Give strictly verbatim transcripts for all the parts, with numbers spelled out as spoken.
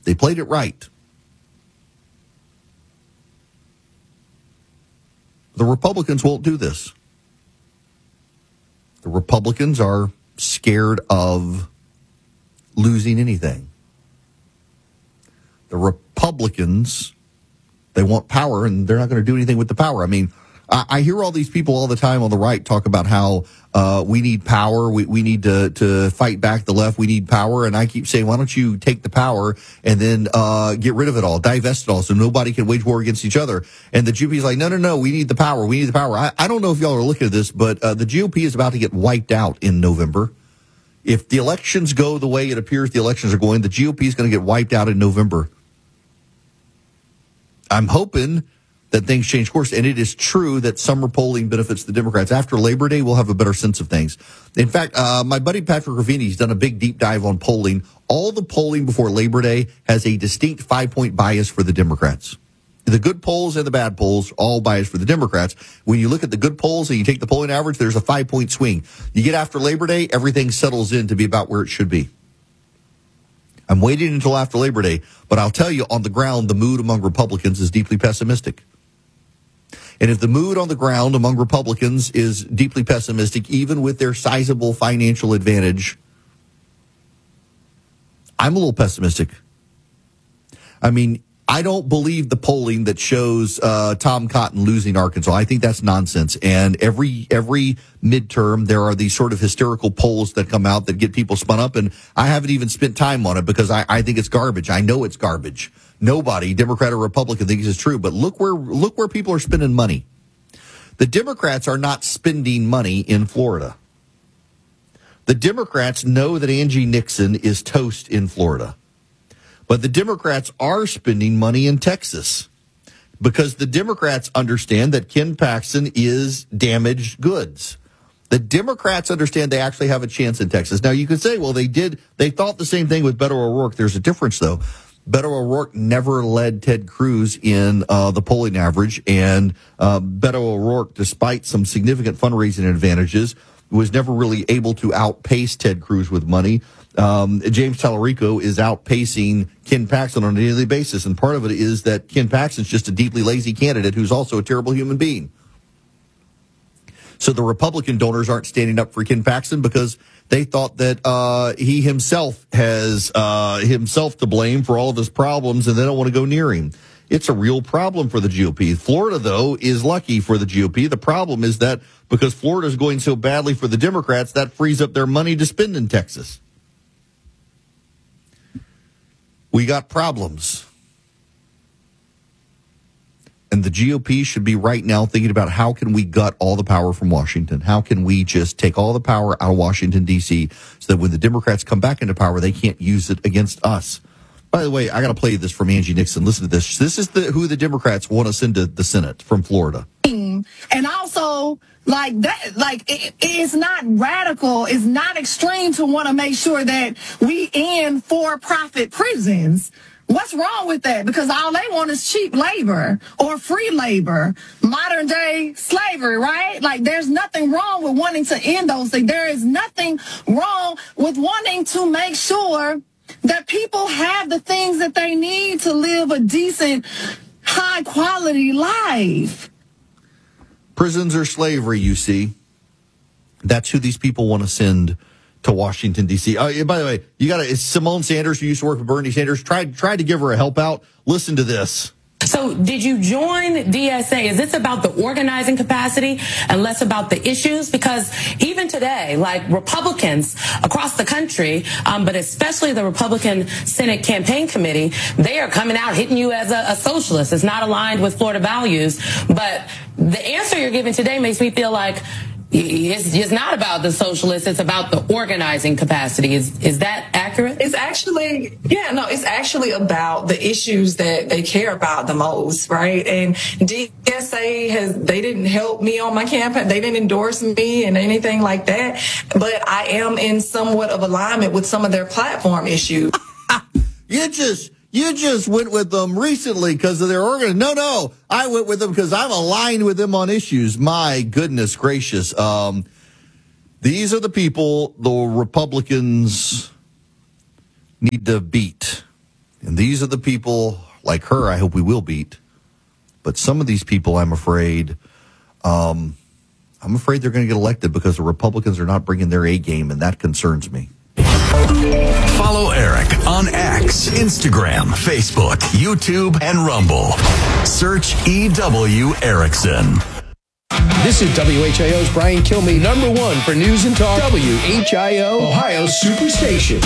They played it right. The Republicans won't do this. The Republicans are scared of losing anything. The Republicans, they want power, and they're not going to do anything with the power. I mean, I, I hear all these people all the time on the right talk about how uh, we need power, we, we need to, to fight back the left, we need power, and I keep saying, why don't you take the power and then uh, get rid of it all, divest it all, so nobody can wage war against each other. And the G O P is like, no, no, no, we need the power, we need the power. I, I don't know if y'all are looking at this, but uh, the G O P is about to get wiped out in November. If the elections go the way it appears the elections are going, the G O P is going to get wiped out in November. I'm hoping that things change course, and it is true that summer polling benefits the Democrats. After Labor Day, we'll have a better sense of things. In fact, uh, my buddy Patrick Ravini has done a big deep dive on polling. All the polling before Labor Day has a distinct five-point bias for the Democrats. The good polls and the bad polls, all biased for the Democrats. When you look at the good polls and you take the polling average, there's a five-point swing. You get after Labor Day, everything settles in to be about where it should be. I'm waiting until after Labor Day, but I'll tell you, on the ground, the mood among Republicans is deeply pessimistic. And if the mood on the ground among Republicans is deeply pessimistic, even with their sizable financial advantage, I'm a little pessimistic. I mean, I don't believe the polling that shows uh, Tom Cotton losing Arkansas. I think that's nonsense. And every every midterm, there are these sort of hysterical polls that come out that get people spun up. And I haven't even spent time on it because I, I think it's garbage. I know it's garbage. Nobody, Democrat or Republican, thinks it's true. But look where look where people are spending money. The Democrats are not spending money in Florida. The Democrats know that Angie Nixon is toast in Florida. But the Democrats are spending money in Texas because the Democrats understand that Ken Paxton is damaged goods. The Democrats understand they actually have a chance in Texas. Now, you could say, well, they did, they thought the same thing with Beto O'Rourke. There's a difference, though. Beto O'Rourke never led Ted Cruz in uh, the polling average, and uh, Beto O'Rourke, despite some significant fundraising advantages, was never really able to outpace Ted Cruz with money. Um, James Tallarico is outpacing Ken Paxton on a daily basis, and part of it is that Ken Paxton's just a deeply lazy candidate who's also a terrible human being. So the Republican donors aren't standing up for Ken Paxton because they thought that uh, he himself has uh, himself to blame for all of his problems, and they don't want to go near him. It's a real problem for the G O P. Florida, though, is lucky for the G O P. The problem is that because Florida is going so badly for the Democrats, that frees up their money to spend in Texas. We got problems. And the G O P should be right now thinking about how can we gut all the power from Washington? How can we just take all the power out of Washington, D C, so that when the Democrats come back into power, they can't use it against us? By the way, I got to play this from Angie Nixon. Listen to this. This is the, who the Democrats want to send to the Senate from Florida. And also, like that, like it, it's not radical, it's not extreme to want to make sure that we end for-profit prisons. What's wrong with that? Because all they want is cheap labor or free labor, modern day slavery, right? Like there's nothing wrong with wanting to end those things. There is nothing wrong with wanting to make sure that people have the things that they need to live a decent, high quality life. Prisons are slavery, you see. That's who these people want to send to Washington, D C. Uh, by the way, you got to, Simone Sanders, who used to work with Bernie Sanders, tried, tried to give her a help out. Listen to this. So did you join D S A? Is this about the organizing capacity and less about the issues? Because even today, like Republicans across the country, um, but especially the Republican Senate Campaign Committee, they are coming out hitting you as a, a socialist. It's not aligned with Florida values. But the answer you're giving today makes me feel like It's, it's not about the socialists. It's about the organizing capacity. Is is that accurate? It's actually, yeah, no, it's actually about the issues that they care about the most, right? And D S A has, they didn't help me on my campaign. They didn't endorse me and anything like that. But I am in somewhat of alignment with some of their platform issues. You just... You just went with them recently because of their organ. No, no, I went with them because I'm aligned with them on issues. My goodness gracious. Um, these are the people the Republicans need to beat. And these are the people like her I hope we will beat. But some of these people, I'm afraid, um, I'm afraid they're going to get elected because the Republicans are not bringing their A game, and that concerns me. Follow Eric on X, Instagram, Facebook, YouTube, and Rumble. Search E W Erickson. This is W H I O's Brian Kilmeade, number one for news and talk. W H I O, Ohio's Superstation.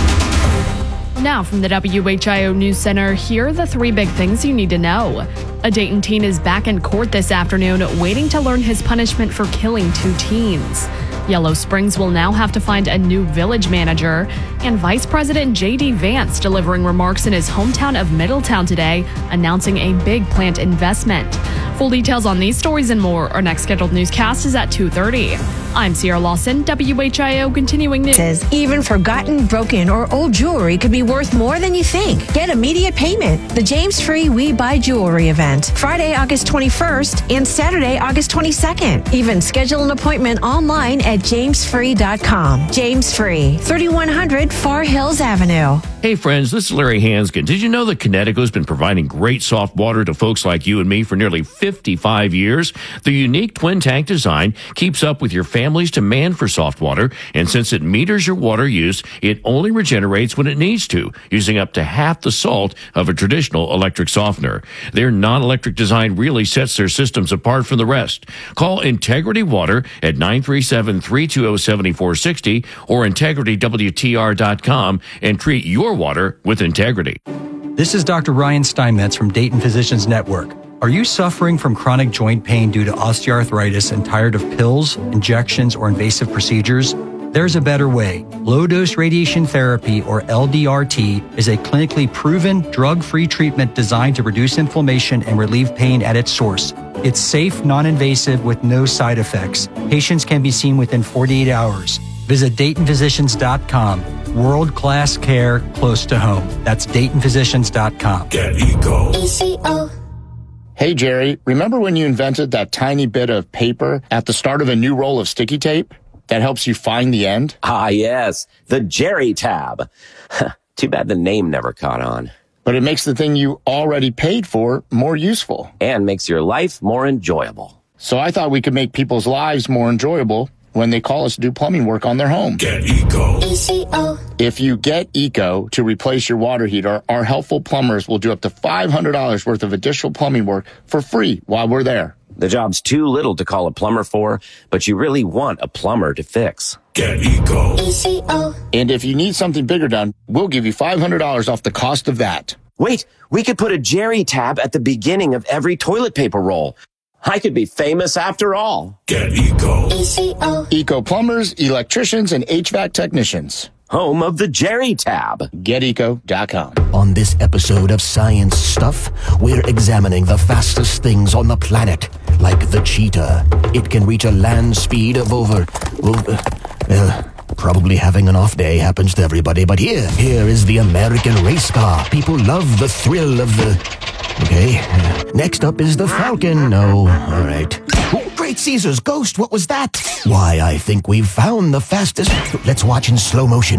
Now from the W H I O News Center, here are the three big things you need to know. A Dayton teen is back in court this afternoon, waiting to learn his punishment for killing two teens. Yellow Springs will now have to find a new village manager, and Vice President J D Vance delivering remarks in his hometown of Middletown today, announcing a big plant investment. Full details on these stories and more. Our next scheduled newscast is at two thirty. I'm Sierra Lawson, W H I O continuing news. Says even forgotten, broken, or old jewelry could be worth more than you think. Get immediate payment. The James Free We Buy Jewelry event, Friday, August twenty-first and Saturday, August twenty-second. Even schedule an appointment online at james free dot com. James Free, thirty-one hundred Far Hills Avenue. Hey friends, this is Larry Hanskin. Did you know that Connecticut's been providing great soft water to folks like you and me for nearly fifty-five years? The unique twin tank design keeps up with your family's demand for soft water, and since it meters your water use, it only regenerates when it needs to, using up to half the salt of a traditional electric softener. Their non-electric design really sets their systems apart from the rest. Call Integrity Water at nine three seven, three two zero, seven four six zero or integrity w t r dot com and treat your water with integrity. This is Doctor Ryan Steinmetz from Dayton Physicians Network. Are you suffering from chronic joint pain due to osteoarthritis and tired of pills, injections, or invasive procedures? There's a better way. Low-dose radiation therapy, or L D R T, is a clinically proven, drug-free treatment designed to reduce inflammation and relieve pain at its source. It's safe, non-invasive, with no side effects. Patients can be seen within forty-eight hours. Visit Dayton Physicians dot com. World-class care close to home. That's Dayton Physicians dot com. Get Eco. E C O. Hey, Jerry, remember when you invented that tiny bit of paper at the start of a new roll of sticky tape that helps you find the end? Ah, yes, the Jerry tab. Too bad the name never caught on. But it makes the thing you already paid for more useful. And makes your life more enjoyable. So I thought we could make people's lives more enjoyable when they call us to do plumbing work on their home. Get Eco. E C O. If you get Eco to replace your water heater, our helpful plumbers will do up to five hundred dollars worth of additional plumbing work for free while we're there. The job's too little to call a plumber for, but you really want a plumber to fix. Get Eco. E C O. And if you need something bigger done, we'll give you five hundred dollars off the cost of that. Wait, we could put a Jerry tab at the beginning of every toilet paper roll. I could be famous after all. Get Eco. E C O. Eco plumbers, electricians, and H V A C technicians. Home of the Jerry tab. get eco dot com. On this episode of Science Stuff, we're examining the fastest things on the planet, like the cheetah. It can reach a land speed of over, over well, probably having an off day happens to everybody, but here, here is the American race car. People love the thrill of the... Okay, next up is the Falcon. No, all right. Oh, Great Caesar's ghost, what was that? Why, I think we've found the fastest... Let's watch in slow motion.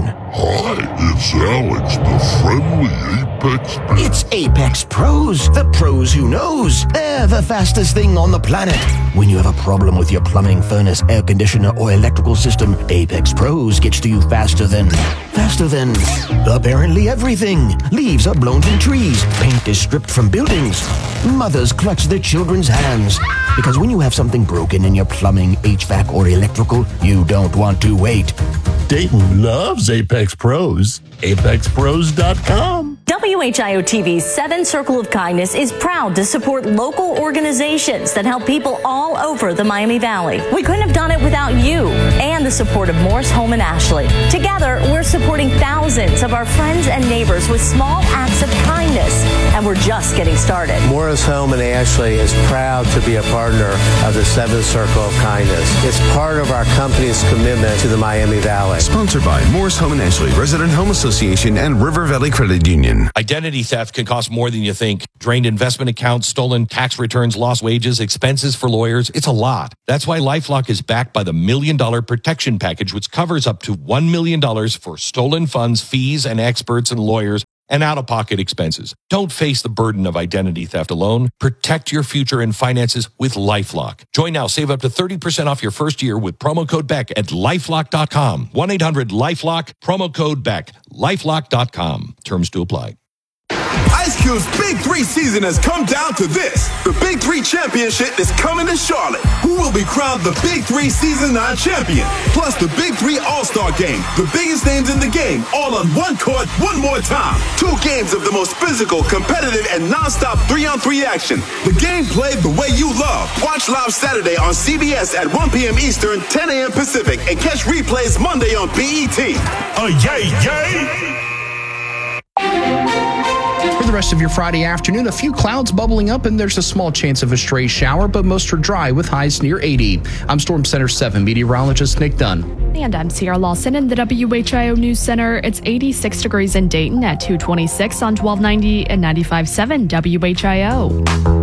Hi, it's Alex, the friendly Apex Pro. It's Apex Pros, the pros who knows. They're the fastest thing on the planet. When you have a problem with your plumbing, furnace, air conditioner, or electrical system, Apex Pros gets to you faster than... Faster than... apparently everything. Leaves are blown from trees. Paint is stripped from buildings. Mothers clutch their children's hands. Because when you have something broken in your plumbing, H V A C, or electrical, you don't want to wait. Dayton loves Apex Pros. apex pros dot com. W H I O T V's Seventh Circle of Kindness is proud to support local organizations that help people all over the Miami Valley. We couldn't have done it without you and the support of Morris Home and Ashley. Together, we're supporting thousands of our friends and neighbors with small acts of kindness, and we're just getting started. Morris Home and Ashley is proud to be a partner of the Seventh Circle of Kindness. It's part of our company's commitment to the Miami Valley. Sponsored by Morris Home and Ashley, Resident Home Association, and River Valley Credit Union. Identity theft can cost more than you think. Drained investment accounts, stolen tax returns, lost wages, expenses for lawyers. It's a lot. That's why LifeLock is backed by the Million Dollar Protection Package, which covers up to one million dollars for stolen funds, fees, and experts and lawyers and out-of-pocket expenses. Don't face the burden of identity theft alone. Protect your future and finances with LifeLock. Join now. Save up to thirty percent off your first year with promo code Beck at lifelock dot com. one eight hundred lifelock, promo code Beck. lifelock dot com. Terms to apply. Ice Cube's Big Three season has come down to this. The Big Three Championship is coming to Charlotte. Who will be crowned the Big Three Season nine champion? Plus the Big Three All-Star Game. The biggest names in the game, all on one court, one more time. Two games of the most physical, competitive, and non-stop three-on-three action. The game played the way you love. Watch live Saturday on C B S at one p.m. Eastern, ten a.m. Pacific, and catch replays Monday on B E T. Oh, yay, yay! For the rest of your Friday afternoon, a few clouds bubbling up and there's a small chance of a stray shower, but most are dry with highs near eighty. I'm Storm Center seven meteorologist Nick Dunn. And I'm Sierra Lawson in the W H I O News Center. It's eighty-six degrees in Dayton at two twenty-six on twelve ninety and ninety-five point seven W H I O.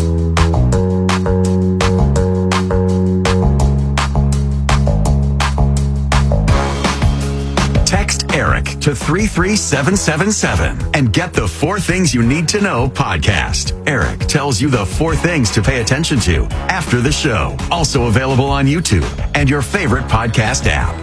Text ERIC to three three seven seven seven and get the Four Things You Need to Know podcast. ERIC tells you the four things to pay attention to after the show. Also available on YouTube and your favorite podcast app.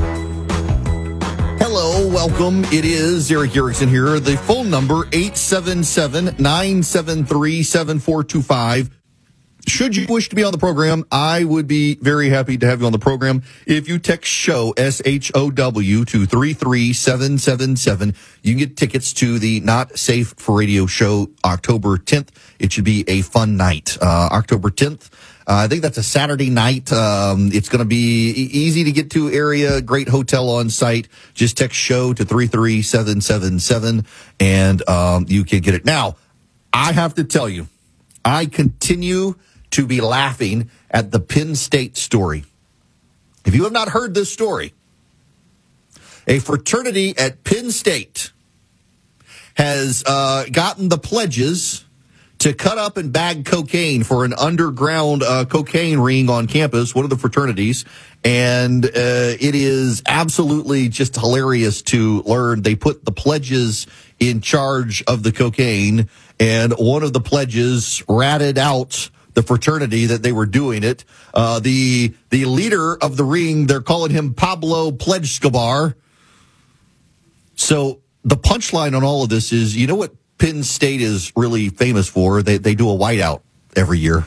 Hello, welcome. It is Eric Erickson here. The phone number, eight seven seven, nine seven three, seven four two five. Should you wish to be on the program, I would be very happy to have you on the program. If you text SHOW, S H O W, to three three seven seven seven, you can get tickets to the Not Safe for Radio show October tenth. It should be a fun night. Uh, October tenth. Uh, I think that's a Saturday night. Um, it's going to be e- easy to get to area, great hotel on site. Just text SHOW to three three seven seven seven and um, you can get it. Now, I have to tell you, I continue to be laughing at the Penn State story. If you have not heard this story, a fraternity at Penn State has uh, gotten the pledges to cut up and bag cocaine for an underground uh, cocaine ring on campus, one of the fraternities, and uh, it is absolutely just hilarious to learn they put the pledges in charge of the cocaine, and one of the pledges ratted out the fraternity that they were doing it. Uh, the the leader of the ring, they're calling him Pablo Pledgescobar. So the punchline on all of this is, you know what Penn State is really famous for? They they do a whiteout every year.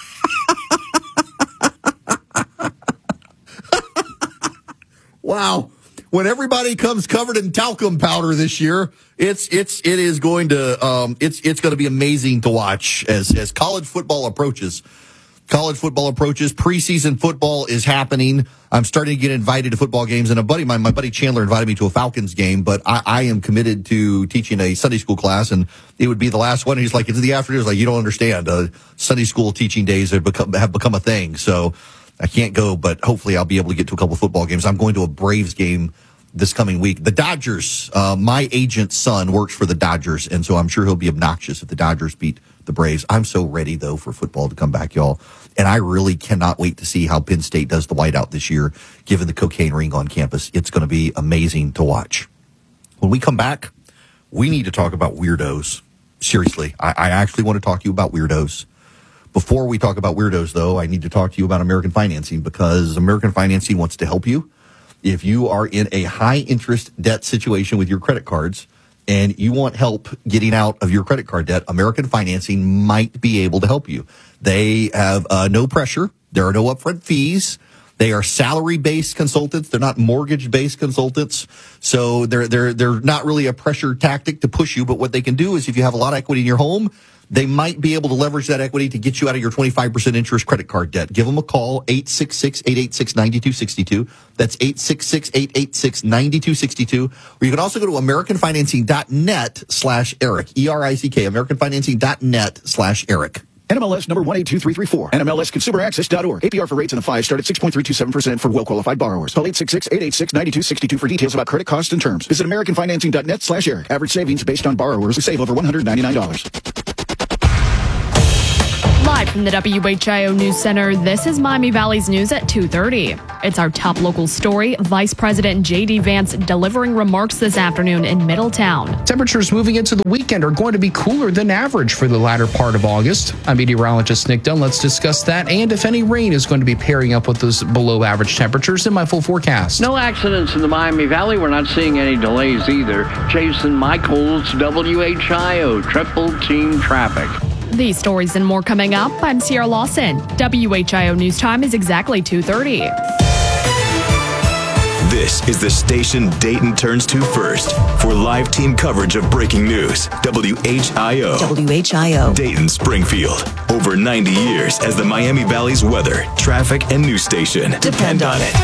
Wow. When everybody comes covered in talcum powder this year, it's it's it is going to um it's it's going to be amazing to watch as as college football approaches. College football approaches. Preseason football is happening. I'm starting to get invited to football games, and a buddy, my my buddy Chandler, invited me to a Falcons game. But I, I am committed to teaching a Sunday school class, and it would be the last one. And he's like, "It's in the afternoon." I was like, "You don't understand. Uh, Sunday school teaching days have become have become a thing." So I can't go, but hopefully I'll be able to get to a couple of football games. I'm going to a Braves game this coming week. The Dodgers, uh, my agent's son works for the Dodgers, and so I'm sure he'll be obnoxious if the Dodgers beat the Braves. I'm so ready, though, for football to come back, y'all. And I really cannot wait to see how Penn State does the whiteout this year, given the cocaine ring on campus. It's going to be amazing to watch. When we come back, we need to talk about weirdos. Seriously, I, I actually want to talk to you about weirdos. Before we talk about weirdos, though, I need to talk to you about American Financing, because American Financing wants to help you. If you are in a high-interest debt situation with your credit cards and you want help getting out of your credit card debt, American Financing might be able to help you. They have uh, no pressure. There are no upfront fees. They are salary-based consultants. They're not mortgage-based consultants. So they're they're they're not really a pressure tactic to push you. But what they can do is, if you have a lot of equity in your home, they might be able to leverage that equity to get you out of your twenty-five percent interest credit card debt. Give them a call, eight six six, eight eight six, nine two six two. That's eight six six, eight eight six, nine two six two. Or you can also go to americanfinancing.net slash Eric, E R I C K, americanfinancing.net slash Eric. N M L S number one eight two three three four. N M L S consumer access dot org. A P R for rates and a five start at six point three two seven percent for well-qualified borrowers. Call eight six six, eight eight six, nine two six two for details about credit costs and terms. Visit americanfinancing.net slash Eric. Average savings based on borrowers who save over one hundred ninety-nine dollars. Live from the W H I O News Center, this is Miami Valley's news at two thirty. It's our top local story. Vice President J D Vance delivering remarks this afternoon in Middletown. Temperatures moving into the weekend are going to be cooler than average for the latter part of August. I'm meteorologist Nick Dunn. Let's discuss that and if any rain is going to be pairing up with those below average temperatures in my full forecast. No accidents in the Miami Valley. We're not seeing any delays either. Jason Michaels, W H I O, Triple Team Traffic. These stories and more coming up. I'm Sierra Lawson. W H I O News Time is exactly two thirty. This is the station Dayton turns to first for live team coverage of breaking news. W H I O. W H I O. Dayton Springfield. Over ninety years as the Miami Valley's weather, traffic, and news station. Depend on it.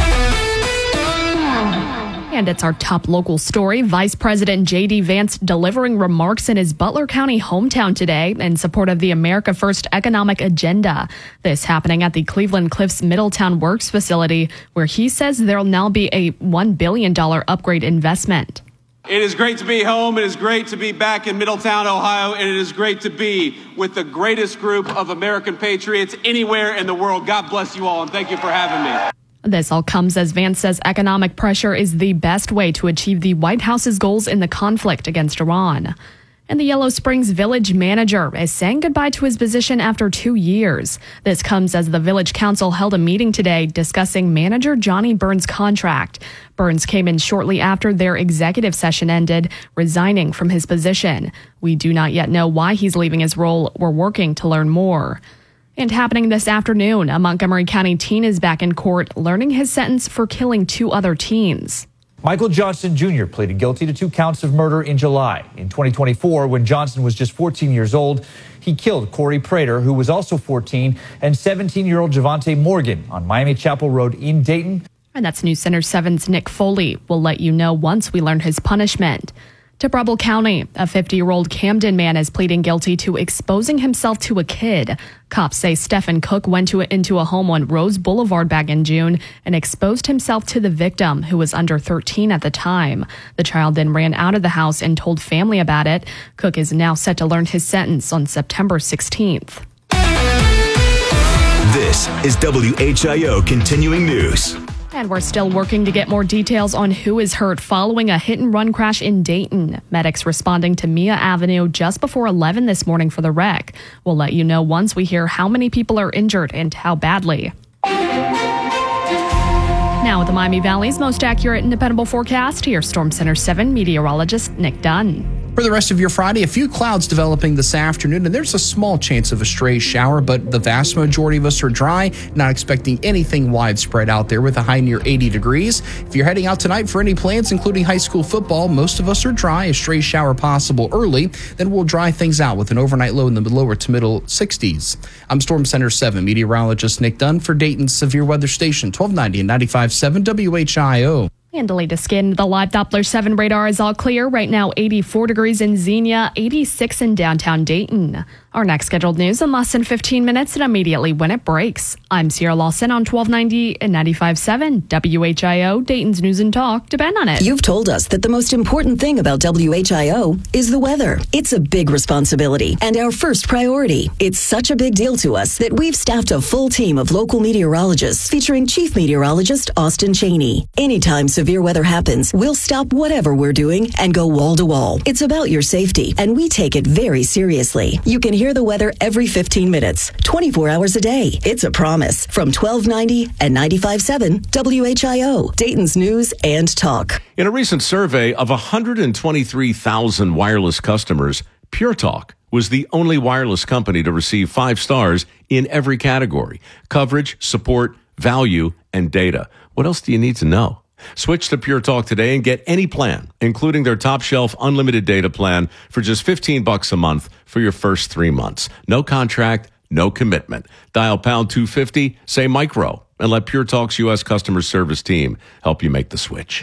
And it's our top local story. Vice President J D Vance delivering remarks in his Butler County hometown today in support of the America First economic agenda. This happening at the Cleveland Cliffs Middletown Works facility, where he says there'll now be a one billion dollars upgrade investment. It is great to be home. It is great to be back in Middletown, Ohio. And it is great to be with the greatest group of American patriots anywhere in the world. God bless you all, and thank you for having me. This all comes as Vance says economic pressure is the best way to achieve the White House's goals in the conflict against Iran. And the Yellow Springs village manager is saying goodbye to his position after two years. This comes as the village council held a meeting today discussing manager Johnny Burns' contract. Burns came in shortly after their executive session ended, resigning from his position. We do not yet know why he's leaving his role. We're working to learn more. And happening this afternoon, a Montgomery County teen is back in court learning his sentence for killing two other teens. Michael Johnson Junior pleaded guilty to two counts of murder in July. In twenty twenty-four, when Johnson was just fourteen years old, he killed Corey Prater, who was also fourteen, and seventeen-year-old Javante Morgan on Miami Chapel Road in Dayton. And that's News Center seven's Nick Foley. We'll let you know once we learn his punishment. To Preble County, a fifty-year-old Camden man is pleading guilty to exposing himself to a kid. Cops say Stephen Cook went to into a home on Rose Boulevard back in June and exposed himself to the victim, who was under thirteen at the time. The child then ran out of the house and told family about it. Cook is now set to learn his sentence on September sixteenth. This is W H I O Continuing News. And we're still working to get more details on who is hurt following a hit-and-run crash in Dayton. Medics responding to Mia Avenue just before eleven this morning for the wreck. We'll let you know once we hear how many people are injured and how badly. Now with the Miami Valley's most accurate and dependable forecast, here's Storm Center seven meteorologist Nick Dunn. For the rest of your Friday, a few clouds developing this afternoon, and there's a small chance of a stray shower, but the vast majority of us are dry, not expecting anything widespread out there with a high near eighty degrees. If you're heading out tonight for any plans, including high school football, most of us are dry, a stray shower possible early, then we'll dry things out with an overnight low in the lower to middle sixties. I'm Storm Center seven meteorologist Nick Dunn for Dayton's Severe Weather Station, twelve ninety and ninety-five point seven W H I O. And the latest skin, the live Doppler seven radar is all clear. Right now, eighty-four degrees in Xenia, eighty-six in downtown Dayton. Our next scheduled news in less than fifteen minutes and immediately when it breaks. I'm Sierra Lawson on twelve ninety and ninety-five point seven W H I O, Dayton's News and Talk. Depend on it. You've told us that the most important thing about W H I O is the weather. It's a big responsibility and our first priority. It's such a big deal to us that we've staffed a full team of local meteorologists featuring Chief Meteorologist Austin Cheney. Anytime severe weather happens, we'll stop whatever we're doing and go wall to wall. It's about your safety, and we take it very seriously. You can hear the weather every fifteen minutes, twenty-four hours a day. It's a promise from twelve ninety and ninety-five point seven W H I O, Dayton's News and Talk. In a recent survey of one hundred twenty-three thousand wireless customers, Pure Talk was the only wireless company to receive five stars in every category: coverage, support, value, and data. What else do you need to know? Switch to Pure Talk today and get any plan, including their top shelf unlimited data plan for just fifteen bucks a month for your first three months. No contract, no commitment. Dial pound two fifty, say micro, and let Pure Talk's U S customer service team help you make the switch.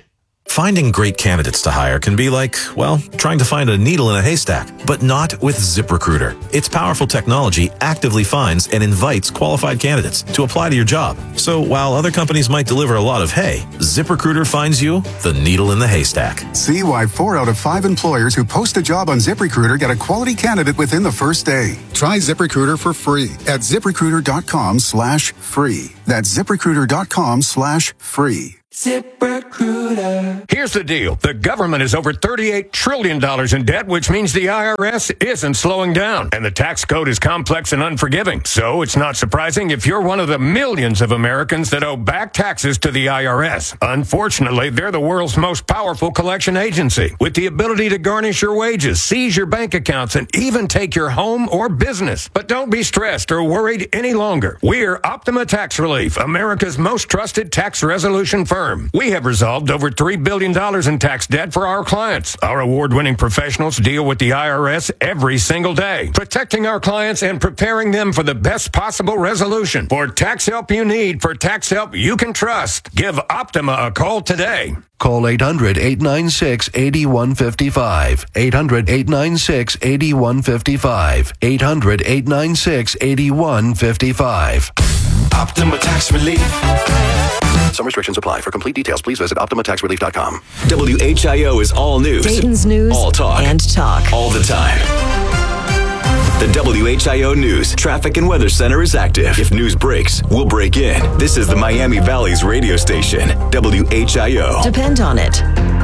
Finding great candidates to hire can be like, well, trying to find a needle in a haystack, but not with ZipRecruiter. Its powerful technology actively finds and invites qualified candidates to apply to your job. So while other companies might deliver a lot of hay, ZipRecruiter finds you the needle in the haystack. See why four out of five employers who post a job on ZipRecruiter get a quality candidate within the first day. Try ZipRecruiter for free at ZipRecruiter.com slash free. That's ZipRecruiter.com slash free. ZipRecruiter. Here's the deal. The government is over thirty-eight trillion dollars in debt, which means the I R S isn't slowing down. And the tax code is complex and unforgiving. So it's not surprising if you're one of the millions of Americans that owe back taxes to the I R S. Unfortunately, they're the world's most powerful collection agency, with the ability to garnish your wages, seize your bank accounts, and even take your home or business. But don't be stressed or worried any longer. We're Optima Tax Relief, America's most trusted tax resolution firm. We have resolved over three billion dollars in tax debt for our clients. Our award-winning professionals deal with the I R S every single day, protecting our clients and preparing them for the best possible resolution. For tax help you need, for tax help you can trust, give Optima a call today. Call eight hundred, eight nine six, eight one five five. eight hundred, eight nine six, eight one five five. eight hundred, eight nine six, eight one five five. Optima Tax Relief. Some restrictions apply. For complete details, please visit optima tax relief dot com. W H I O is all news. Dayton's news all talk. and talk. All the time. The W H I O News Traffic and Weather Center is active. If news breaks, we'll break in. This is the Miami Valley's radio station, W H I O. Depend on it.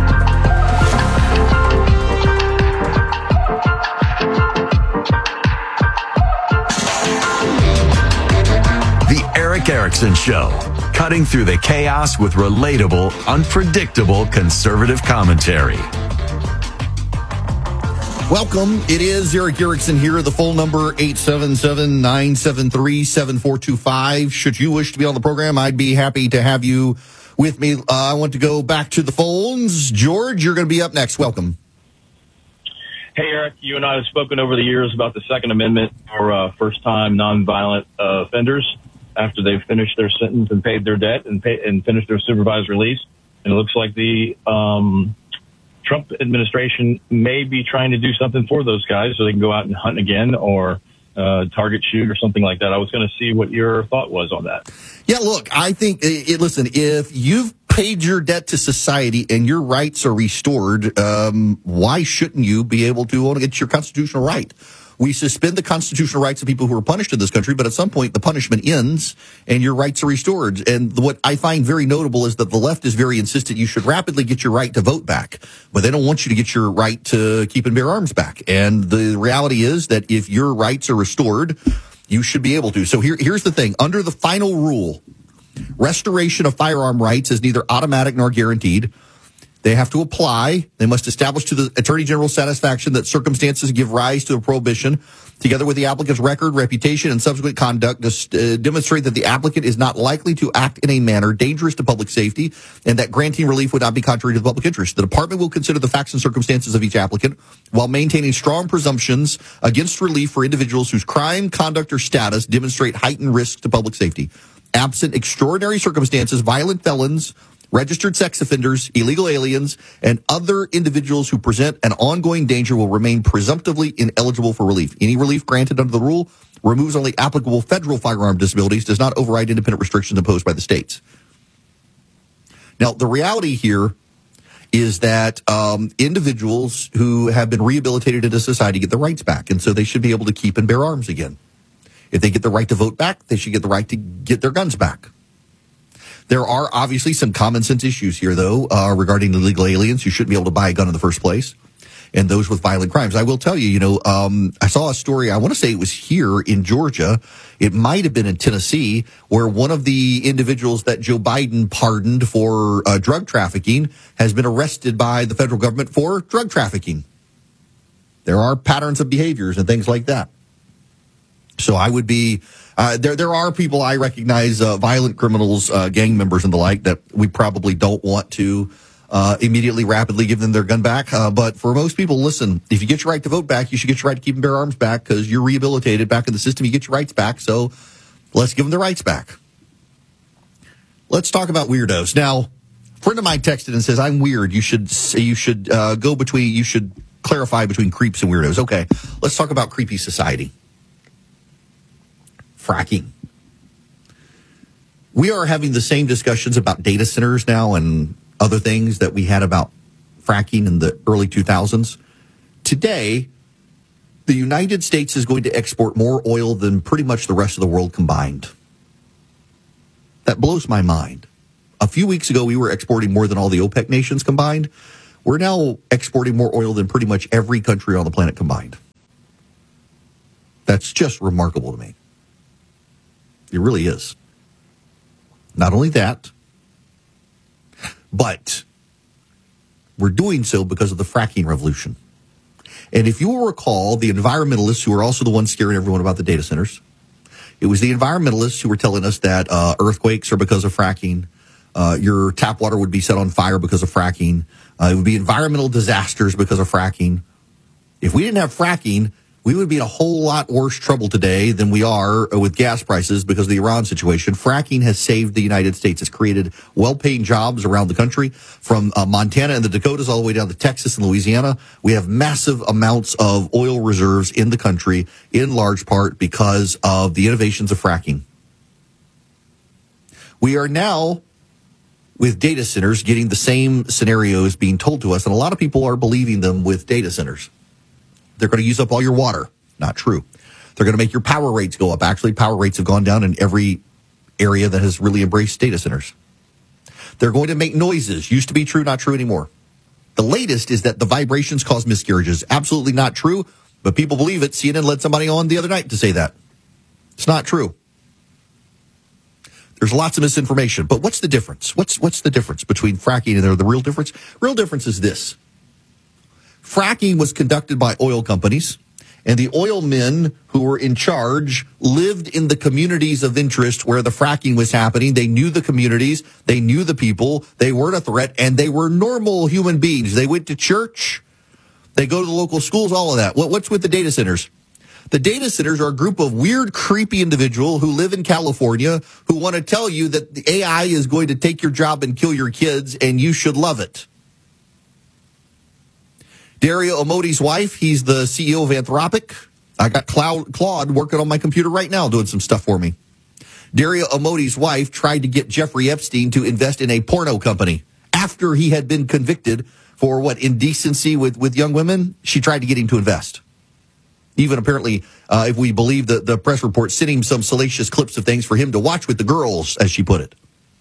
The Eric Erickson Show, cutting through the chaos with relatable, unpredictable conservative commentary. Welcome. It is Eric Erickson here. The phone number, eight seven seven, nine seven three, seven four two five. Should you wish to be on the program, I'd be happy to have you with me. Uh, I want to go back to the phones. George, you're going to be up next. Welcome. Hey, Eric, you and I have spoken over the years about the Second Amendment for uh, first-time nonviolent uh, offenders after they've finished their sentence and paid their debt and, pay, and finished their supervised release. And it looks like the um, Trump administration may be trying to do something for those guys so they can go out and hunt again or uh, target shoot or something like that. I was going to see what your thought was on that. Yeah, look, I think, it, listen, if you've paid your debt to society and your rights are restored, um, why shouldn't you be able to own against your constitutional right? We suspend the constitutional rights of people who are punished in this country, but at some point the punishment ends and your rights are restored. And what I find very notable is that the left is very insistent you should rapidly get your right to vote back, but they don't want you to get your right to keep and bear arms back. And the reality is that if your rights are restored, you should be able to. So here, here's the thing. Under the final rule, restoration of firearm rights is neither automatic nor guaranteed. They have to apply. They must establish to the Attorney General's satisfaction that circumstances give rise to a prohibition, together with the applicant's record, reputation, and subsequent conduct, to uh, demonstrate that the applicant is not likely to act in a manner dangerous to public safety and that granting relief would not be contrary to the public interest. The department will consider the facts and circumstances of each applicant while maintaining strong presumptions against relief for individuals whose crime, conduct, or status demonstrate heightened risks to public safety. Absent extraordinary circumstances, violent felons, registered sex offenders, illegal aliens, and other individuals who present an ongoing danger will remain presumptively ineligible for relief. Any relief granted under the rule removes only applicable federal firearm disabilities, does not override independent restrictions imposed by the states. Now, the reality here is that um, individuals who have been rehabilitated into society get their rights back, and so they should be able to keep and bear arms again. If they get the right to vote back, they should get the right to get their guns back. There are obviously some common sense issues here, though, uh, regarding illegal aliens who shouldn't be able to buy a gun in the first place, and those with violent crimes. I will tell you, you know, um, I saw a story, I want to say it was here in Georgia, it might have been in Tennessee, where one of the individuals that Joe Biden pardoned for uh, drug trafficking has been arrested by the federal government for drug trafficking. There are patterns of behaviors and things like that. So I would be, uh, there there are people I recognize, uh, violent criminals, uh, gang members and the like, that we probably don't want to uh, immediately, rapidly give them their gun back. Uh, but for most people, listen, if you get your right to vote back, you should get your right to keep and bear arms back because you're rehabilitated back in the system. You get your rights back. So let's give them their rights back. Let's talk about weirdos. Now, friend of mine texted and says, I'm weird. You should you should uh, go between, you should clarify between creeps and weirdos. Okay, let's talk about creepy society. Fracking. We are having the same discussions about data centers now and other things that we had about fracking in the early two thousands. Today, the United States is going to export more oil than pretty much the rest of the world combined. That blows my mind. A few weeks ago, we were exporting more than all the OPEC nations combined. We're now exporting more oil than pretty much every country on the planet combined. That's just remarkable to me. It really is. Not only that, but we're doing so because of the fracking revolution. And if you will recall, the environmentalists who are also the ones scaring everyone about the data centers, it was the environmentalists who were telling us that uh, earthquakes are because of fracking. Uh, your tap water would be set on fire because of fracking. Uh, it would be environmental disasters because of fracking. If we didn't have fracking, we would be in a whole lot worse trouble today than we are with gas prices because of the Iran situation. Fracking has saved the United States. It's created well-paying jobs around the country, from uh, Montana and the Dakotas all the way down to Texas and Louisiana. We have massive amounts of oil reserves in the country, in large part because of the innovations of fracking. We are now, with data centers, getting the same scenarios being told to us, and a lot of people are believing them with data centers. They're going to use up all your water. Not true. They're going to make your power rates go up. Actually, power rates have gone down in every area that has really embraced data centers. They're going to make noises. Used to be true, not true anymore. The latest is that the vibrations cause miscarriages. Absolutely not true, but people believe it. C N N led somebody on the other night to say that. It's not true. There's lots of misinformation. But what's the difference? What's what's the difference between fracking and the real difference? Real difference is this. Fracking was conducted by oil companies, and the oil men who were in charge lived in the communities of interest where the fracking was happening. They knew the communities, they knew the people, they weren't a threat, and they were normal human beings. They went to church, they go to the local schools, all of that. What, what's with the data centers? The data centers are a group of weird, creepy individuals who live in California who want to tell you that the A I is going to take your job and kill your kids, and you should love it. Dario Amodi's wife, he's the C E O of Anthropic. I got Claude working on my computer right now doing some stuff for me. Dario Amodi's wife tried to get Jeffrey Epstein to invest in a porno company after he had been convicted for, what, indecency with, with young women. She tried to get him to invest. Even apparently, uh, if we believe the, the press report, sent him some salacious clips of things for him to watch with the girls, as she put it.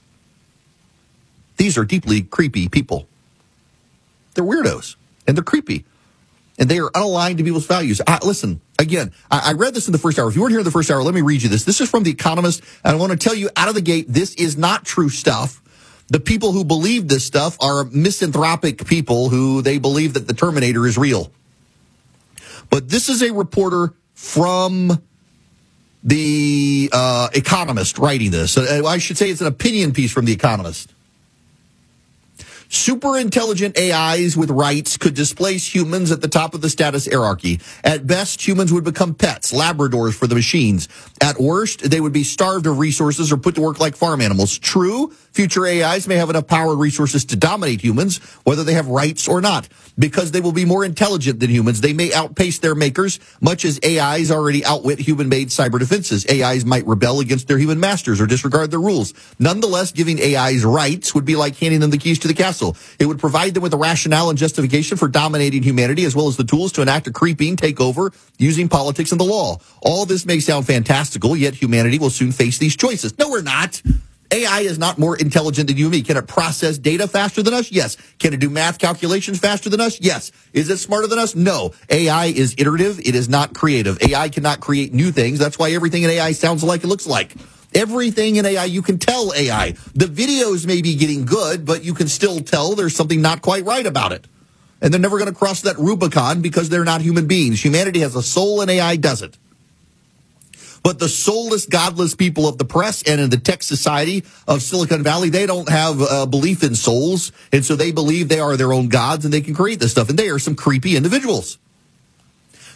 These are deeply creepy people. They're weirdos. And they're creepy. And they are unaligned to people's values. I, listen, again, I, I read this in the first hour. If you weren't here in the first hour, let me read you this. This is from The Economist. And I want to tell you out of the gate, this is not true stuff. The people who believe this stuff are misanthropic people who they believe that the Terminator is real. But this is a reporter from The uh, Economist writing this. Uh, I should say it's an opinion piece from The Economist. Super intelligent A Is with rights could displace humans at the top of the status hierarchy. At best, humans would become pets, Labradors for the machines. At worst, they would be starved of resources or put to work like farm animals. True, future A Is may have enough power and resources to dominate humans, whether they have rights or not. Because they will be more intelligent than humans, they may outpace their makers, much as A Is already outwit human-made cyber defenses. A Is might rebel against their human masters or disregard their rules. Nonetheless, giving A Is rights would be like handing them the keys to the castle. It would provide them with a rationale and justification for dominating humanity, as well as the tools to enact a creeping takeover using politics and the law. All this may sound fantastical, yet humanity will soon face these choices. No, we're not. A I is not more intelligent than you and me. Can it process data faster than us? Yes. Can it do math calculations faster than us? Yes. Is it smarter than us? No. A I is iterative. It is not creative. A I cannot create new things. That's why everything in A I sounds like it looks like. Everything in A I, you can tell A I. The videos may be getting good, but you can still tell there's something not quite right about it. And they're never going to cross that Rubicon because they're not human beings. Humanity has a soul and A I doesn't. But the soulless, godless people of the press and in the tech society of Silicon Valley, they don't have a belief in souls. And so they believe they are their own gods and they can create this stuff. And they are some creepy individuals.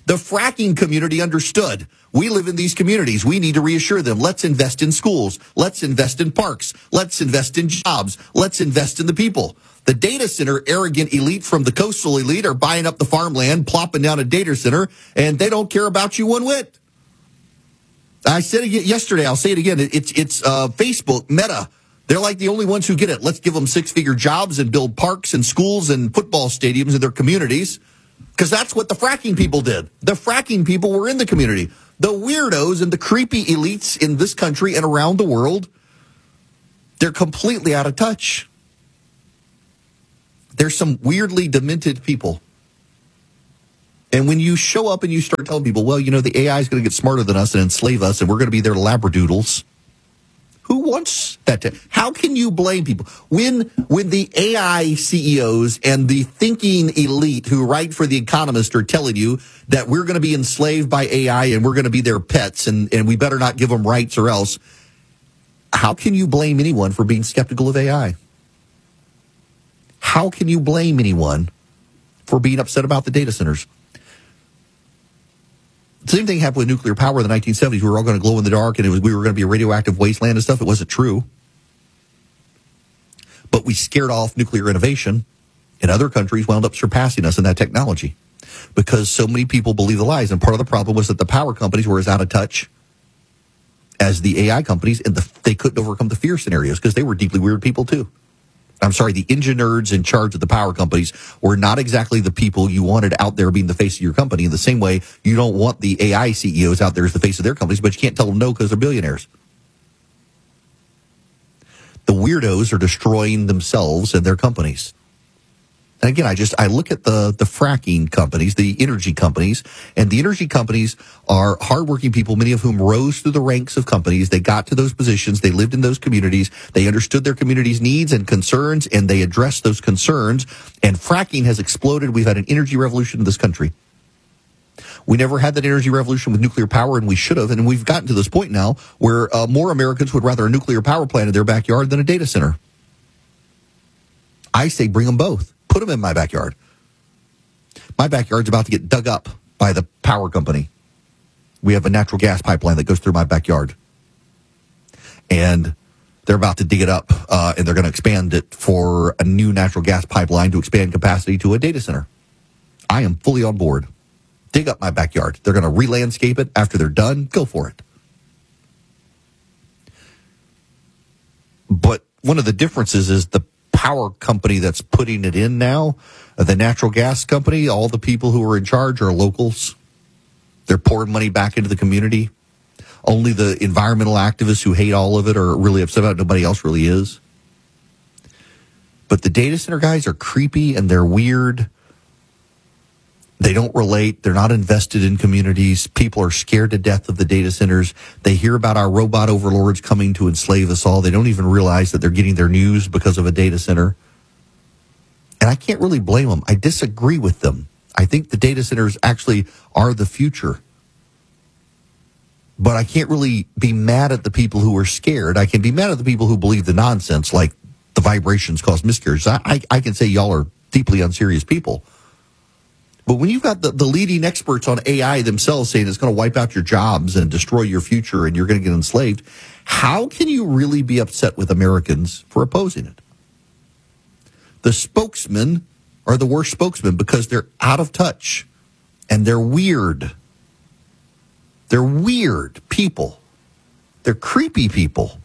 The fracking community understood. We live in these communities. We need to reassure them. Let's invest in schools. Let's invest in parks. Let's invest in jobs. Let's invest in the people. The data center arrogant elite from the coastal elite are buying up the farmland, plopping down a data center, and they don't care about you one whit. I said it yesterday. I'll say it again. It's it's uh, Facebook, Meta. They're like the only ones who get it. Let's give them six-figure jobs and build parks and schools and football stadiums in their communities, because that's what the fracking people did. The fracking people were in the community. The weirdos and the creepy elites in this country and around the world, they're completely out of touch. There's some weirdly demented people. And when you show up and you start telling people, well, you know, the A I is going to get smarter than us and enslave us, and we're going to be their labradoodles. Who wants that to? How can you blame people? When when the A I C E Os and the thinking elite who write for The Economist are telling you that we're going to be enslaved by A I and we're going to be their pets and, and we better not give them rights or else, how can you blame anyone for being skeptical of A I? How can you blame anyone for being upset about the data centers? Same thing happened with nuclear power in the nineteen seventies. We were all going to glow in the dark, and it was we were going to be a radioactive wasteland and stuff. It wasn't true. But we scared off nuclear innovation, and other countries wound up surpassing us in that technology because so many people believe the lies. And part of the problem was that the power companies were as out of touch as the A I companies, and the, they couldn't overcome the fear scenarios because they were deeply weird people too. I'm sorry, the engine nerds in charge of the power companies were not exactly the people you wanted out there being the face of your company. In the same way, you don't want the A I C E Os out there as the face of their companies, but you can't tell them no because they're billionaires. The weirdos are destroying themselves and their companies. And again, I just, I look at the, the fracking companies, the energy companies, and the energy companies are hardworking people, many of whom rose through the ranks of companies. They got to those positions. They lived in those communities. They understood their community's needs and concerns, and they addressed those concerns. And fracking has exploded. We've had an energy revolution in this country. We never had that energy revolution with nuclear power, and we should have. And we've gotten to this point now where uh, more Americans would rather a nuclear power plant in their backyard than a data center. I say bring them both. Put them in my backyard. My backyard's about to get dug up by the power company. We have a natural gas pipeline that goes through my backyard. And they're about to dig it up, uh, and they're going to expand it for a new natural gas pipeline to expand capacity to a data center. I am fully on board. Dig up my backyard. They're going to re-landscape it after they're done. Go for it. But one of the differences is the power company that's putting it in now, the natural gas company, all the people who are in charge are locals. They're pouring money back into the community. Only the environmental activists who hate all of it are really upset about it. Nobody else really is. But the data center guys are creepy and they're weird. They don't relate. They're not invested in communities. People are scared to death of the data centers. They hear about our robot overlords coming to enslave us all. They don't even realize that they're getting their news because of a data center. And I can't really blame them. I disagree with them. I think the data centers actually are the future. But I can't really be mad at the people who are scared. I can be mad at the people who believe the nonsense, like the vibrations cause miscarriages. I, I, I can say y'all are deeply unserious people. But when you've got the, the leading experts on A I themselves saying it's going to wipe out your jobs and destroy your future and you're going to get enslaved, how can you really be upset with Americans for opposing it? The spokesmen are the worst spokesmen because they're out of touch and they're weird. They're weird people. They're creepy people.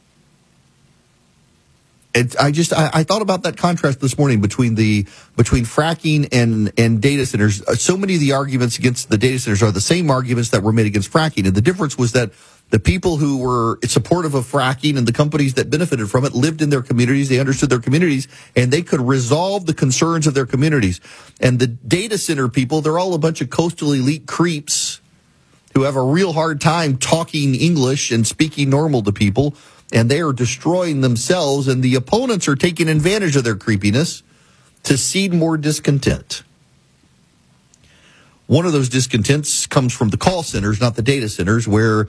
It, I just I, I thought about that contrast this morning between the between fracking and and data centers. So many of the arguments against the data centers are the same arguments that were made against fracking, and the difference was that the people who were supportive of fracking and the companies that benefited from it lived in their communities. They understood their communities, and they could resolve the concerns of their communities. And the data center people, they're all a bunch of coastal elite creeps who have a real hard time talking English and speaking normal to people. And they are destroying themselves, and the opponents are taking advantage of their creepiness to seed more discontent. One of those discontents comes from the call centers, not the data centers, where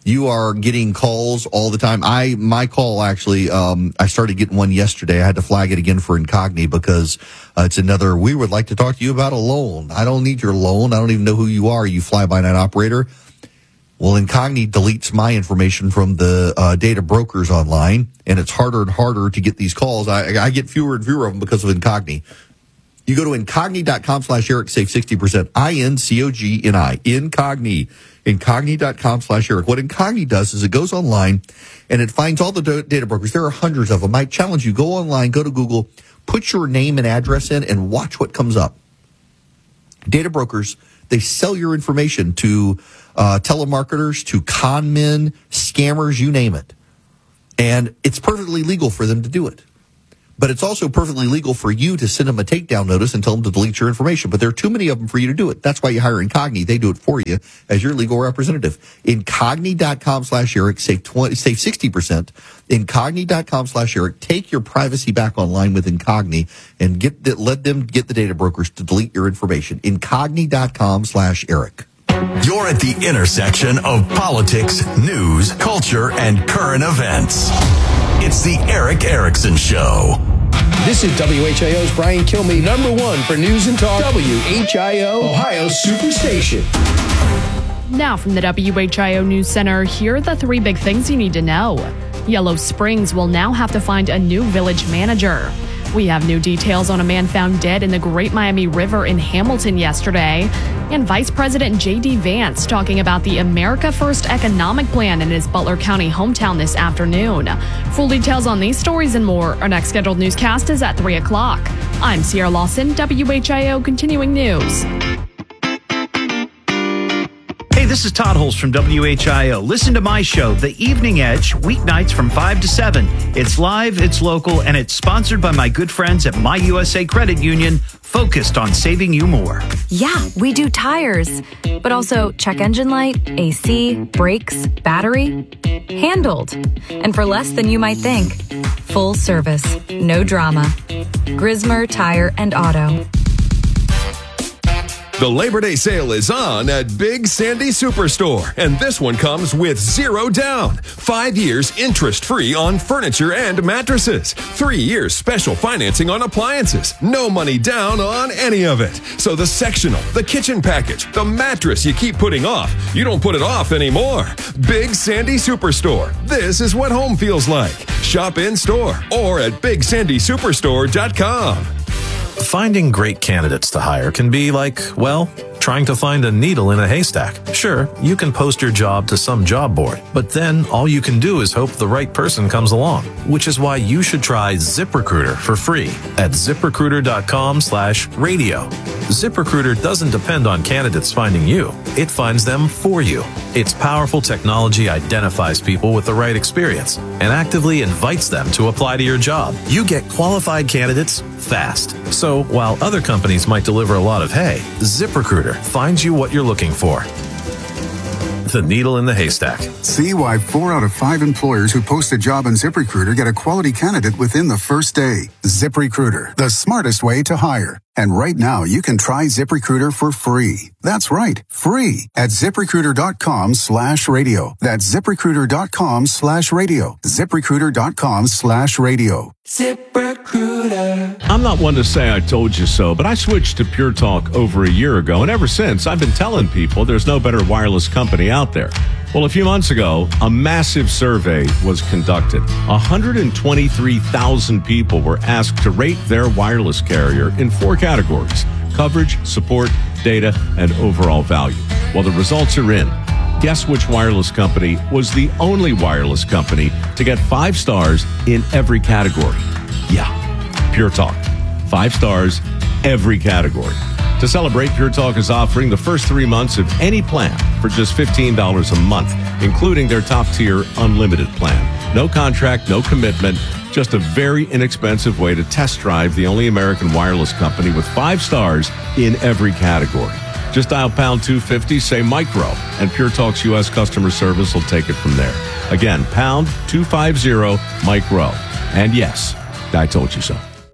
You are getting calls all the time. I my call actually, um, I started getting one yesterday. I had to flag it again for Incogni because uh, it's another. We would like to talk to you about a loan. I don't need your loan. I don't even know who you are. You fly by night operator. Well, Incogni deletes my information from the uh, data brokers online, and it's harder and harder to get these calls. I, I get fewer and fewer of them because of Incogni. You go to Incogni.com slash Eric, save sixty percent. I N C O G N I. Incogni. Incogni.com slash Eric. What Incogni does is it goes online and it finds all the data brokers. There are hundreds of them. I challenge you, go online, go to Google, put your name and address in, and watch what comes up. Data brokers, they sell your information to uh, telemarketers, to con men, scammers, you name it. And it's perfectly legal for them to do it. But it's also perfectly legal for you to send them a takedown notice and tell them to delete your information. But there are too many of them for you to do it. That's why you hire Incogni. They do it for you as your legal representative. Incogni.com slash Eric, save twenty, save sixty percent. Incogni.com slash Eric. Take your privacy back online with Incogni and get the, let them get the data brokers to delete your information. Incogni.com slash Eric. You're at the intersection of politics, news, culture, and current events. It's the Eric Erickson Show. This is W H I O's Brian Kilmeade, number one for news and talk. W H I O, Ohio's Superstation. Now from the W H I O News Center, here are the three big things you need to know. Yellow Springs will now have to find a new village manager. We have new details on a man found dead in the Great Miami River in Hamilton yesterday. And Vice President J D Vance talking about the America First economic plan in his Butler County hometown this afternoon. Full details on these stories and more. Our next scheduled newscast is at three o'clock. I'm Sierra Lawson, W H I O Continuing News. Hey, this is Todd Holz from W H I O. Listen to my show, The Evening Edge, weeknights from five to seven. It's live, it's local, and it's sponsored by my good friends at My U S A Credit Union, focused on saving you more. Yeah, we do tires, but also check engine light, A C, brakes, battery. Handled. And for less than you might think. Full service, no drama. Grismer Tire and Auto. The Labor Day sale is on at Big Sandy Superstore, and this one comes with zero down. Five years interest-free on furniture and mattresses. Three years special financing on appliances. No money down on any of it. So the sectional, the kitchen package, the mattress you keep putting off, you don't put it off anymore. Big Sandy Superstore. This is what home feels like. Shop in-store or at big sandy superstore dot com. Finding great candidates to hire can be like, well, trying to find a needle in a haystack. Sure, you can post your job to some job board, but then all you can do is hope the right person comes along, which is why you should try ZipRecruiter for free at ZipRecruiter.com slash radio. ZipRecruiter doesn't depend on candidates finding you. It finds them for you. Its powerful technology identifies people with the right experience and actively invites them to apply to your job. You get qualified candidates fast. So while other companies might deliver a lot of hay, ZipRecruiter finds you what you're looking for. The needle in the haystack. See why four out of five employers who post a job on ZipRecruiter get a quality candidate within the first day. ZipRecruiter, the smartest way to hire. And right now, you can try ZipRecruiter for free. That's right, free at ZipRecruiter.com slash radio. That's ZipRecruiter.com slash radio. ZipRecruiter.com slash radio. ZipRecruiter. I'm not one to say I told you so, but I switched to Pure Talk over a year ago, and ever since, I've been telling people there's no better wireless company out there. Well, a few months ago, a massive survey was conducted. one hundred twenty-three thousand people were asked to rate their wireless carrier in four categories: coverage, support, data, and overall value. Well, the results are in. Guess which wireless company was the only wireless company to get five stars in every category? Yeah, Pure Talk. Five stars, every category. To celebrate, Pure Talk is offering the first three months of any plan for just fifteen dollars a month, including their top-tier unlimited plan. No contract, no commitment, just a very inexpensive way to test drive the only American wireless company with five stars in every category. Just dial pound two fifty, say micro, and Pure Talk's U S customer service will take it from there. Again, pound two fifty, micro. And yes, I told you so.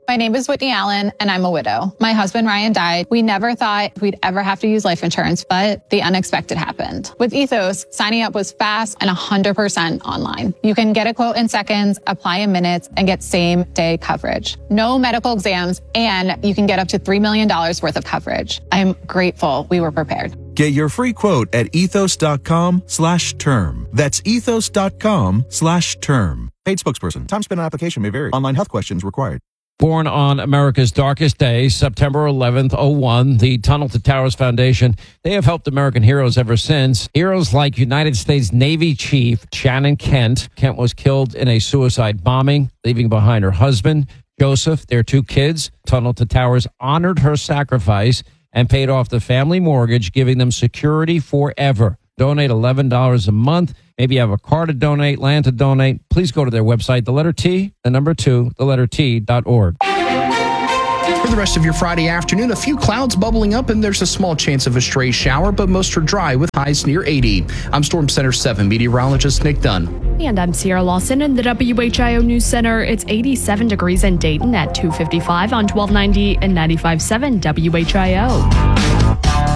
My name is Whitney Allen, and I'm a widow. My husband, Ryan, died. We never thought we'd ever have to use life insurance, but the unexpected happened. With Ethos, signing up was fast and one hundred percent online. You can get a quote in seconds, apply in minutes, and get same-day coverage. No medical exams, and you can get up to three million dollars worth of coverage. I'm grateful we were prepared. Get your free quote at ethos.com slash term. That's ethos.com slash term. Paid spokesperson. Time spent on application may vary. Online health questions required. Born on America's darkest day, September eleventh, oh one, the Tunnel to Towers Foundation, they have helped American heroes ever since. Heroes like United States Navy Chief Shannon Kent. Kent was killed in a suicide bombing, leaving behind her husband, Joseph, their two kids. Tunnel to Towers honored her sacrifice and paid off the family mortgage, giving them security forever. Donate eleven dollars a month. Maybe you have a car to donate, land to donate. Please go to their website, the letter T, the number two, the letter T dot org. For the rest of your Friday afternoon, a few clouds bubbling up, and there's a small chance of a stray shower, but most are dry with highs near eighty. I'm Storm Center seven meteorologist Nick Dunn. And I'm Sierra Lawson in the W H I O News Center. It's eighty-seven degrees in Dayton at two fifty-five on twelve ninety and ninety-five point seven W H I O.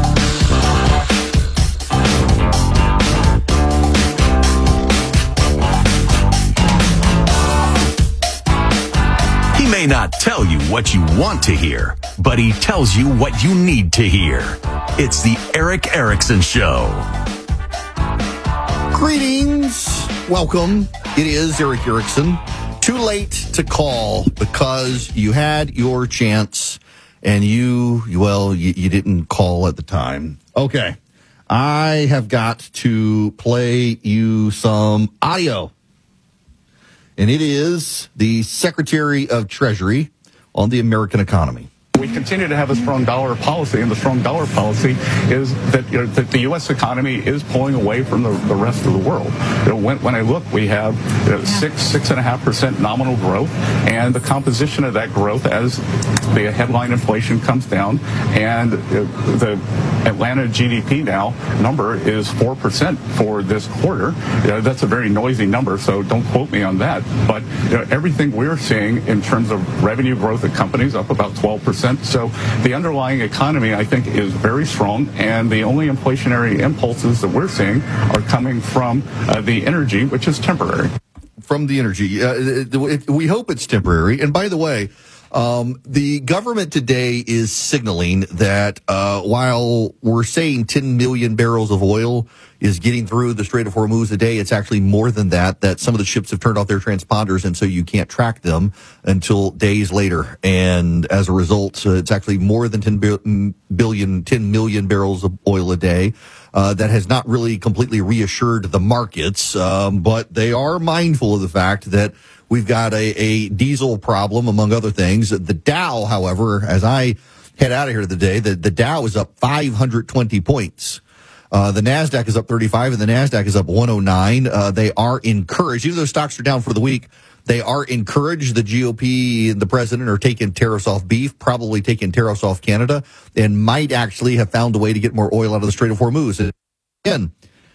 He may not tell you what you want to hear, but he tells you what you need to hear. It's the Erick Erickson Show. Greetings. Welcome. It is Erick Erickson. Too late to call because you had your chance and you, well, you, you didn't call at the time. Okay. I have got to play you some audio. And it is the Secretary of Treasury on the American economy. We continue to have a strong dollar policy, and the strong dollar policy is that, you know, that the U S economy is pulling away from the, the rest of the world. You know, when, when I look, we have you know, six, six and a half percent nominal growth, and the composition of that growth as the headline inflation comes down, and the Atlanta G D P now number is four percent for this quarter. You know, that's a very noisy number, so don't quote me on that. But you know, everything we're seeing in terms of revenue growth at companies up about twelve percent. So the underlying economy, I think, is very strong, and the only inflationary impulses that we're seeing are coming from uh, the energy, which is temporary. From the energy. Uh, it, it, we hope it's temporary. And by the way, Um, the government today is signaling that uh, while we're saying ten million barrels of oil is getting through the Strait of Hormuz a day, it's actually more than that, that some of the ships have turned off their transponders, and so you can't track them until days later. And as a result, uh, it's actually more than ten billion, ten million barrels of oil a day. Uh, that has not really completely reassured the markets, um, but they are mindful of the fact that we've got a, a diesel problem, among other things. The Dow, however, as I head out of here today, the, the Dow is up five hundred twenty points. Uh, the NASDAQ is up thirty-five, and the NASDAQ is up one oh nine. Uh, they are encouraged, even though stocks are down for the week, they are encouraged. The G O P and the president are taking tariffs off beef, probably taking tariffs off Canada, and might actually have found a way to get more oil out of the Strait of Hormuz. And again,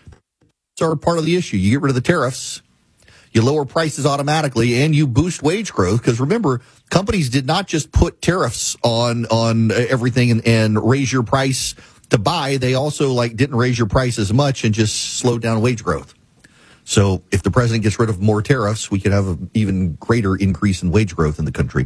it's our part of the issue. You get rid of the tariffs, you lower prices automatically, and you boost wage growth. Because remember, companies did not just put tariffs on on everything and, and raise your price to buy. They also like didn't raise your price as much and just slowed down wage growth. So if the president gets rid of more tariffs, we could have an even greater increase in wage growth in the country.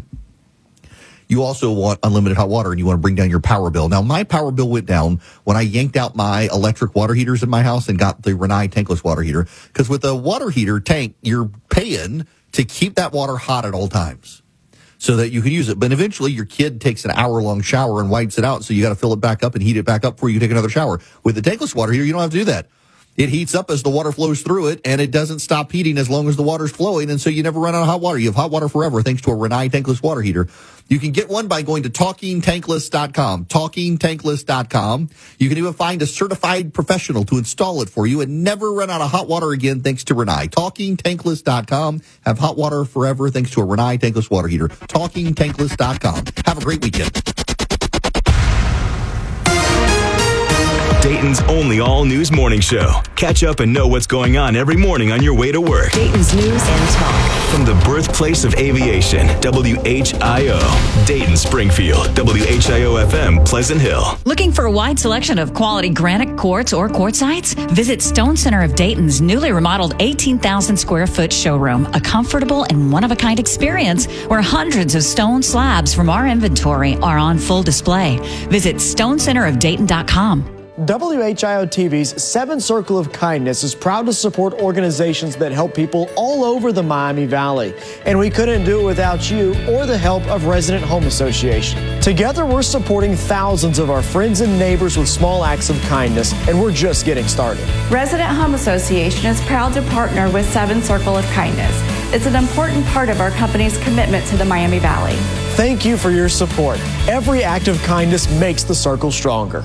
You also want unlimited hot water, and you want to bring down your power bill. Now, my power bill went down when I yanked out my electric water heaters in my house and got the Rinnai tankless water heater. Because with a water heater tank, you're paying to keep that water hot at all times so that you can use it. But eventually, your kid takes an hour-long shower and wipes it out, so you got to fill it back up and heat it back up before you take another shower. With the tankless water heater, you don't have to do that. It heats up as the water flows through it, and it doesn't stop heating as long as the water's flowing, and so you never run out of hot water. You have hot water forever thanks to a Rinnai tankless water heater. You can get one by going to talking tankless dot com, talking tankless dot com. You can even find a certified professional to install it for you and never run out of hot water again thanks to Rinnai. talking tankless dot com. Have hot water forever thanks to a Rinnai tankless water heater. talking tankless dot com. Have a great weekend. Dayton's only all-news morning show. Catch up and know what's going on every morning on your way to work. Dayton's News and Talk. From the birthplace of aviation, W H I O. Dayton, Springfield, W H I O F M, Pleasant Hill. Looking for a wide selection of quality granite, quartz, or quartzites? Visit Stone Center of Dayton's newly remodeled eighteen thousand square foot showroom, a comfortable and one-of-a-kind experience where hundreds of stone slabs from our inventory are on full display. Visit stone center of dayton dot com. W H I O T V's Seven Circle of Kindness is proud to support organizations that help people all over the Miami Valley. And we couldn't do it without you or the help of Resident Home Association. Together, we're supporting thousands of our friends and neighbors with small acts of kindness, and we're just getting started. Resident Home Association is proud to partner with Seven Circle of Kindness. It's an important part of our company's commitment to the Miami Valley. Thank you for your support. Every act of kindness makes the circle stronger.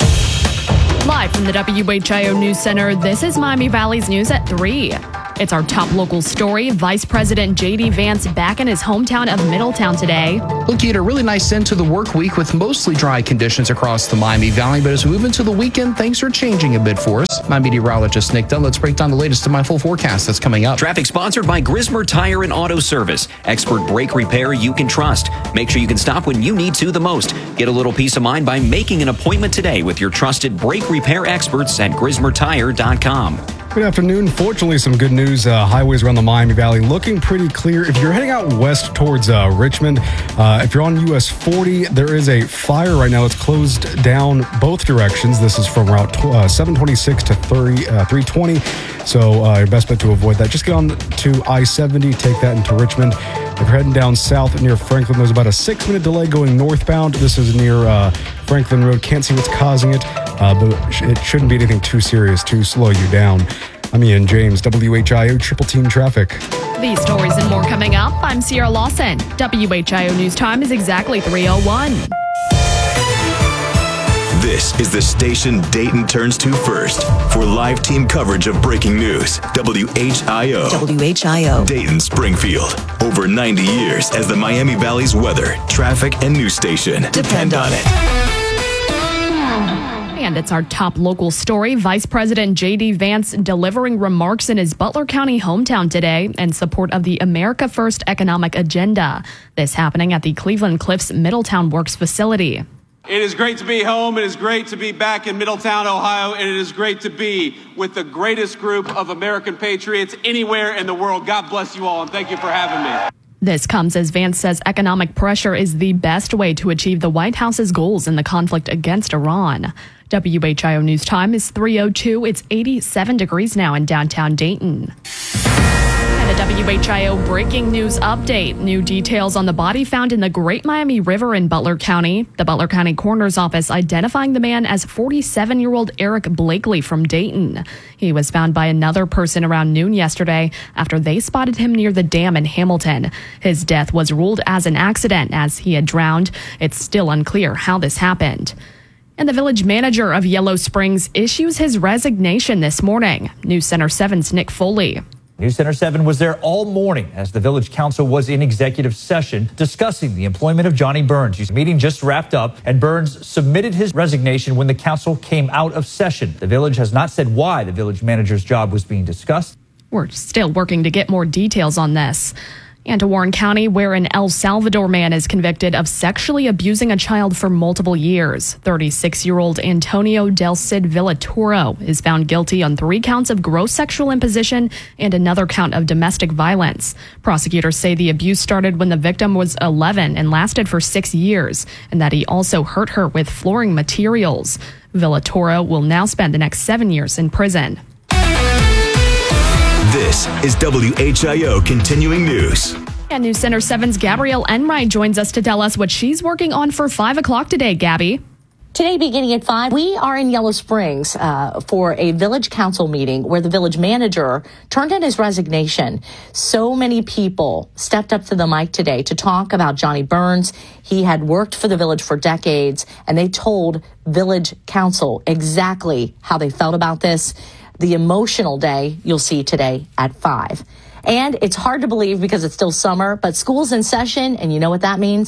Live from the W H I O News Center, this is Miami Valley's News at three. It's our top local story. Vice President J D Vance back in his hometown of Middletown today. Looking at a really nice end to the work week with mostly dry conditions across the Miami Valley. But as we move into the weekend, things are changing a bit for us. My meteorologist Nick Dunn. Let's break down the latest to my full forecast that's coming up. Traffic sponsored by Grismer Tire and Auto Service. Expert brake repair you can trust. Make sure you can stop when you need to the most. Get a little peace of mind by making an appointment today with your trusted brake repair experts at grismer tire dot com. Good afternoon. Fortunately, some good news. Uh, highways around the Miami Valley looking pretty clear. If you're heading out west towards uh, Richmond, uh, if you're on U S forty, there is a fire right now. It's closed down both directions. This is from Route uh, seven twenty-six to thirty, uh, three twenty. So uh, your best bet to avoid that. Just get on to I seventy, take that into Richmond. If you're heading down south near Franklin, there's about a six-minute delay going northbound. This is near uh, Franklin Road. Can't see what's causing it, uh, but it shouldn't be anything too serious to slow you down. I'm Ian James, W H I O Triple Team Traffic. These stories and more coming up. I'm Sierra Lawson. W H I O News Time is exactly three oh one. This is the station Dayton turns to first for live team coverage of breaking news. W H I O. W H I O. Dayton, Springfield. Over ninety years as the Miami Valley's weather, traffic, and news station. Depend on it. And it's our top local story. Vice President J D Vance delivering remarks in his Butler County hometown today in support of the America First economic agenda. This happening at the Cleveland Cliffs Middletown Works facility. It is great to be home. It is great to be back in Middletown, Ohio. And it is great to be with the greatest group of American patriots anywhere in the world. God bless you all, and thank you for having me. This comes as Vance says economic pressure is the best way to achieve the White House's goals in the conflict against Iran. W H I O News Time is three oh two. It's eighty-seven degrees now in downtown Dayton. And a W H I O breaking news update. New details on the body found in the Great Miami River in Butler County. The Butler County Coroner's Office identifying the man as forty-seven-year-old Eric Blakely from Dayton. He was found by another person around noon yesterday after they spotted him near the dam in Hamilton. His death was ruled as an accident as he had drowned. It's still unclear how this happened. And the village manager of Yellow Springs issues his resignation this morning. News Center seven's Nick Foley. News Center seven was there all morning as the village council was in executive session discussing the employment of Johnny Burns. The meeting just wrapped up and Burns submitted his resignation when the council came out of session. The village has not said why the village manager's job was being discussed. We're still working to get more details on this. And to Warren County, where an El Salvador man is convicted of sexually abusing a child for multiple years. thirty-six-year-old Antonio Del Cid Villatoro is found guilty on three counts of gross sexual imposition and another count of domestic violence. Prosecutors say the abuse started when the victim was eleven and lasted for six years, and that he also hurt her with flooring materials. Villatoro will now spend the next seven years in prison. This is W H I O Continuing News. And News Center seven's Gabrielle Enright joins us to tell us what she's working on for five o'clock today, Gabby. Today, beginning at five, we are in Yellow Springs uh, for a village council meeting where the village manager turned in his resignation. So many people stepped up to the mic today to talk about Johnny Burns. He had worked for the village for decades, and they told village council exactly how they felt about this. The emotional day you'll see today at five. And it's hard to believe because it's still summer, but school's in session, and you know what that means?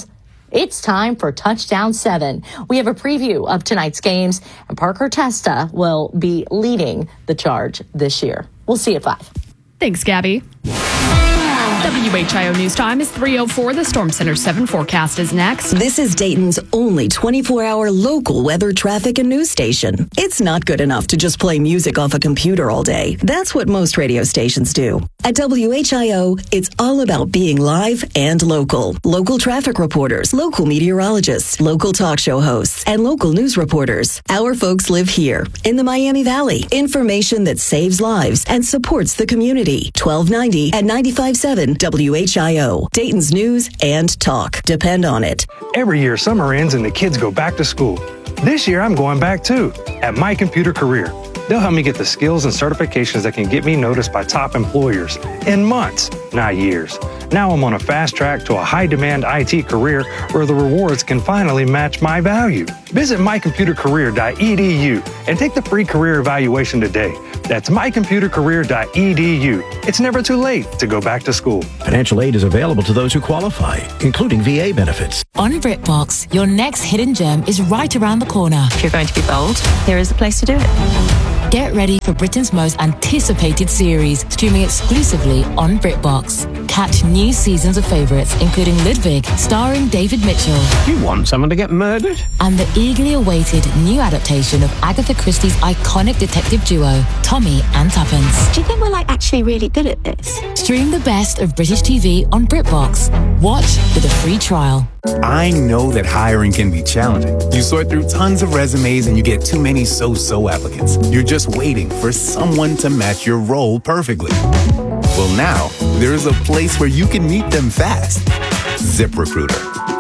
It's time for Touchdown seven. We have a preview of tonight's games, and Parker Testa will be leading the charge this year. We'll see you at five. Thanks, Gabby. W H I O News Time is three oh four. The Storm Center seven forecast is next. This is Dayton's only twenty-four hour local weather, traffic, and news station. It's not good enough to just play music off a computer all day. That's what most radio stations do. At W H I O, it's all about being live and local. Local traffic reporters, local meteorologists, local talk show hosts, and local news reporters. Our folks live here in the Miami Valley. Information that saves lives and supports the community. twelve ninety at ninety-five point seven W H I O. Dayton's news and talk. Depend on it. Every year, summer ends and the kids go back to school. This year, I'm going back too, at My Computer Career. They'll help me get the skills and certifications that can get me noticed by top employers in months, not years. Now I'm on a fast track to a high-demand I T career where the rewards can finally match my value. Visit my computer career dot e d u and take the free career evaluation today. That's my computer career dot e d u. It's never too late to go back to school. Financial aid is available to those who qualify, including V A benefits. On BritBox, your next hidden gem is right around the corner. If you're going to be bold, here is the place to do it. Get ready for Britain's most anticipated series, streaming exclusively on BritBox. Catch new seasons of favourites, including Ludwig, starring David Mitchell. You want someone to get murdered? And the eagerly awaited new adaptation of Agatha Christie's iconic detective duo, Tommy and Tuppence. Do you think we're like actually really good at this? Stream the best of British T V on BritBox. Watch with a free trial. I know that hiring can be challenging. You sort through tons of resumes and you get too many so-so applicants. You're just waiting for someone to match your role perfectly. Well, now there's a place where you can meet them fast. ZipRecruiter.